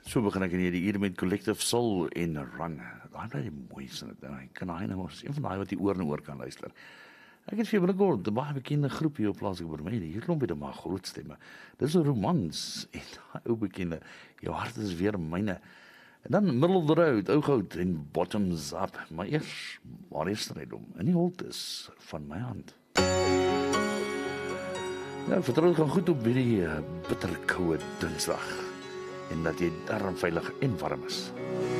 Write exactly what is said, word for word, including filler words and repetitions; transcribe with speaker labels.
Speaker 1: So begin ek in hierdie uur met Collective Soul en Run. Daai bly die mooiste. Ek kan hy nou is een van daai wat die oor en oor kan luister. Ek het vir binnekort 'n baie bekende groep hier op plaaslike Bermude. Hier klomp dit maar groot stemme. Dis 'n romans en daai ou bekende. Jou hart is weer myne. En dan Middle of the Road, ou goud en Bottoms Up. Maar eers maar eers ry hom. In die holt is van my hand. Nou, vertrou gaan goed op hierdie uh, bitterkoue Dinsdag. En dat jy darm veilig en warm is.